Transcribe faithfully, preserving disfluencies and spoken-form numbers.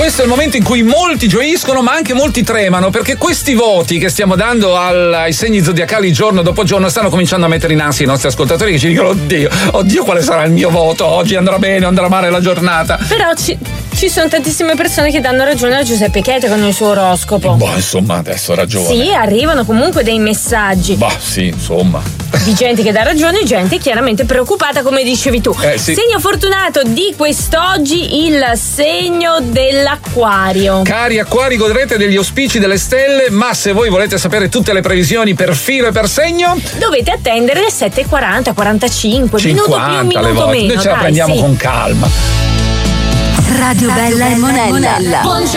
questo è il momento in cui molti gioiscono, ma anche molti tremano, perché questi voti che stiamo dando al, ai segni zodiacali giorno dopo giorno stanno cominciando a mettere in ansia i nostri ascoltatori, che ci dicono: oddio, oddio, quale sarà il mio voto? Oggi andrà bene, andrà male la giornata. Però ci, ci sono tantissime persone che danno ragione a Giuseppe Chete con il suo oroscopo. Boh, insomma, adesso ha ragione. Sì, arrivano comunque dei messaggi. Bah, sì, insomma. Di gente che dà ragione, gente chiaramente preoccupata, come dicevi tu. Eh, sì. Segno fortunato di quest'oggi, il segno dell'Acquario. Cari acquari, godrete degli auspici delle stelle, ma se voi volete sapere tutte le previsioni per filo e per segno, dovete attendere le sette e quaranta, quarantacinque, minuto più, minuto le volte. meno. Noi ce la dai, prendiamo sì. con calma. Radio Bella e Monella.